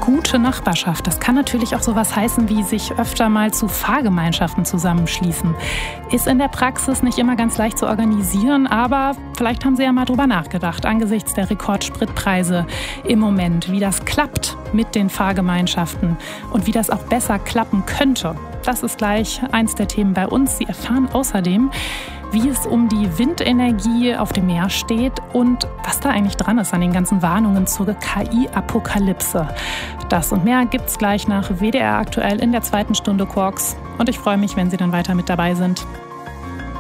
gute Nachbarschaft. Das kann natürlich auch sowas heißen, wie sich öfter mal zu Fahrgemeinschaften zusammenschließen. Ist in der Praxis nicht immer ganz leicht zu organisieren, aber vielleicht haben Sie ja mal drüber nachgedacht, angesichts der Rekordspritpreise im Moment, wie das klappt mit den Fahrgemeinschaften und wie das auch besser klappen könnte. Das ist gleich eins der Themen bei uns. Sie erfahren außerdem, wie es um die Windenergie auf dem Meer steht und was da eigentlich dran ist an den ganzen Warnungen zur KI-Apokalypse. Das und mehr gibt's gleich nach WDR aktuell in der 2. Stunde Quarks. Und ich freue mich, wenn Sie dann weiter mit dabei sind.